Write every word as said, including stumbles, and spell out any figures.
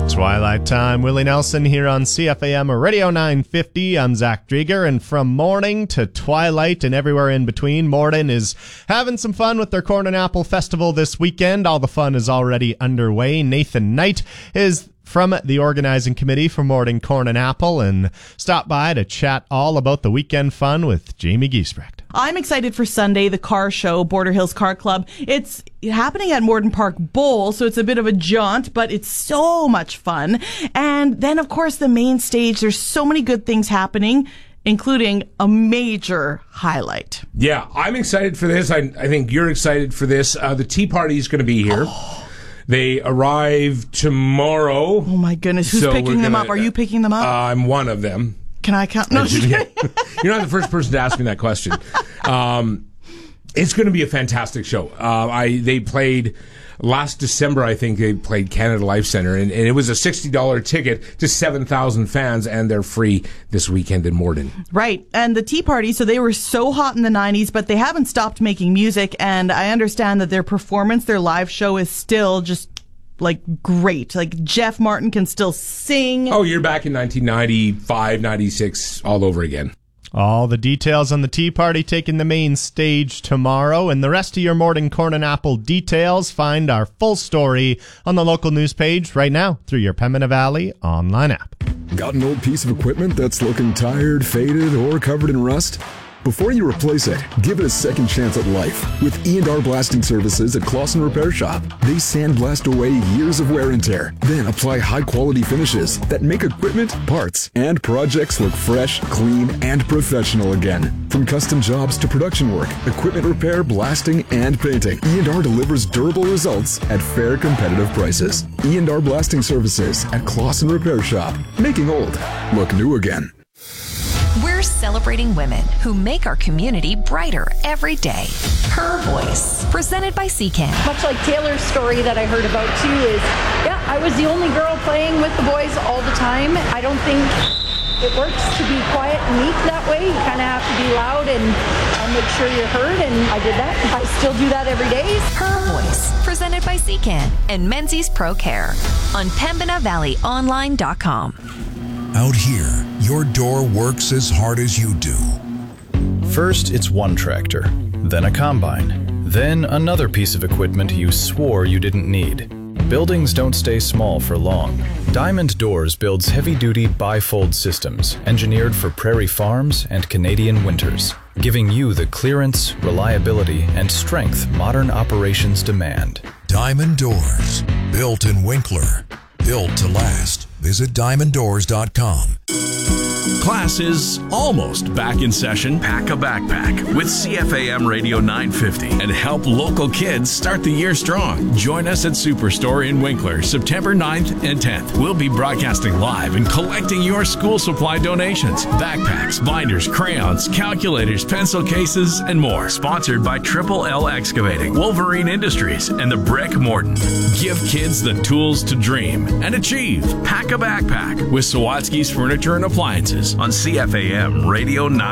Twilight Time, Willie Nelson here on C F A M Radio nine fifty. I'm Zach Drieger, and from morning to twilight and everywhere in between, Morden is having some fun with their Corn and Apple Festival this weekend. All the fun is already underway. Nathan Knight is from the organizing committee for Morden Corn and Apple and stopped by to chat all about the weekend fun with Jamie Giesbrecht. I'm excited for Sunday, the car show, Border Hills Car Club. It's happening at Morden Park Bowl, so it's a bit of a jaunt, but it's so much fun. And then, of course, the main stage. There's so many good things happening, including a major highlight. Yeah, I'm excited for this. I, I think you're excited for this. Uh, the Tea Party is going to be here. Oh. They arrive tomorrow. Oh, my goodness. Who's so picking them gonna, up? Are you picking them up? Uh, I'm one of them. Can I count? No, You're not the first person to ask me that question. Um, it's going to be a fantastic show. Uh, I They played last December, I think they played Canada Life Center, and, and it was a sixty dollars ticket to seven thousand fans, and they're free this weekend in Morden. Right. And the Tea Party, so they were so hot in the nineties, but they haven't stopped making music, and I understand that their performance, their live show is still just like great. Like Jeff Martin can still sing. Oh, you're back in nineteen ninety-five, ninety-six, all over again. All the details on the Tea Party taking the main stage tomorrow, and the rest of your Morden Corn and Apple details, find our full story on the local news page right now through your Pembina Valley online app. Got an old piece of equipment that's looking tired, faded, or covered in rust? Before you replace it, give it a second chance at life with E and R Blasting Services at Clausen Repair Shop. They sandblast away years of wear and tear, then apply high-quality finishes that make equipment, parts, and projects look fresh, clean, and professional again. From custom jobs to production work, equipment repair, blasting, and painting, E and R delivers durable results at fair, competitive prices. E and R Blasting Services at Clausen Repair Shop, making old look new again. We're celebrating women who make our community brighter every day. Her Voice, presented by C C A N. Much like Taylor's story that I heard about too is, yeah, I was the only girl playing with the boys all the time. I don't think it works to be quiet and meek that way. You kind of have to be loud and uh, make sure you're heard, and I did that. I still do that every day. Her Voice, presented by C C A N and Menzies Pro Care on Pembina Valley Online dot com. Out here, your door works as hard as you do. First, it's one tractor, then a combine, then another piece of equipment you swore you didn't need. Buildings don't stay small for long. Diamond Doors builds heavy-duty bifold systems engineered for prairie farms and Canadian winters, giving you the clearance, reliability, and strength modern operations demand. Diamond Doors, built in Winkler, built to last. Visit diamond doors dot com. Class is almost back in session. Pack a backpack with C F A M Radio nine fifty and help local kids start the year strong. Join us at Superstore in Winkler September ninth and tenth. We'll be broadcasting live and collecting your school supply donations. Backpacks, binders, crayons, calculators, pencil cases, and more. Sponsored by Triple L Excavating, Wolverine Industries, and the Brick Morton. Give kids the tools to dream and achieve. Pack a backpack with Sawatsky's Furniture and Appliances on C F A M Radio nine.